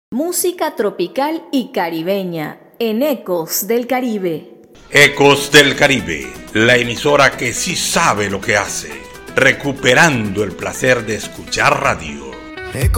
Música tropical y caribeña en Ecos del Caribe. Ecos del Caribe, la emisora que sí sabe lo que hace, recuperando el placer de escuchar radio.